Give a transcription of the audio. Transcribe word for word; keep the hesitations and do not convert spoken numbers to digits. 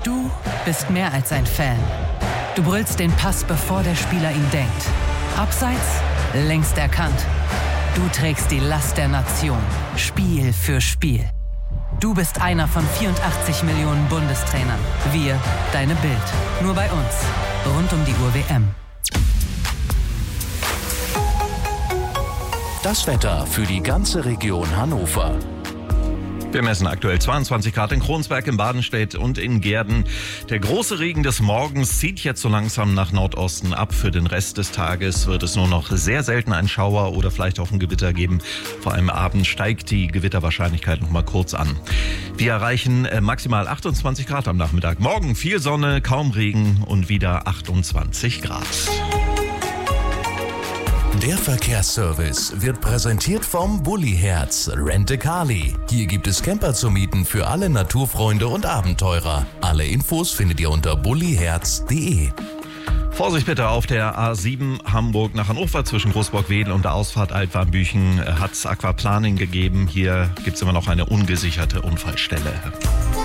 Du bist mehr als ein Fan. Du brüllst den Pass, bevor der Spieler ihn denkt. Abseits, längst erkannt. Du trägst die Last der Nation, Spiel für Spiel. Du bist einer von vierundachtzig Millionen Bundestrainern. Wir, deine Bild. Nur bei uns. Rund um die Uhr W M. Das Wetter für die ganze Region Hannover. Wir messen aktuell zweiundzwanzig Grad in Kronsberg, in Badenstedt und in Gehrden. Der große Regen des Morgens zieht jetzt so langsam nach Nordosten ab. Für den Rest des Tages wird es nur noch sehr selten einen Schauer oder vielleicht auch ein Gewitter geben. Vor allem abends steigt die Gewitterwahrscheinlichkeit noch mal kurz an. Wir erreichen maximal achtundzwanzig Grad am Nachmittag. Morgen viel Sonne, kaum Regen und wieder achtundzwanzig Grad. Der Verkehrsservice wird präsentiert vom Bulli-Herz Rent-A-Carly. Hier gibt es Camper zu mieten für alle Naturfreunde und Abenteurer. Alle Infos findet ihr unter bulliherz punkt de. Vorsicht bitte auf der A sieben Hamburg nach Hannover zwischen Großburg-Wedel und der Ausfahrt Altwarnbüchen hat es Aquaplaning gegeben. Hier gibt es immer noch eine ungesicherte Unfallstelle.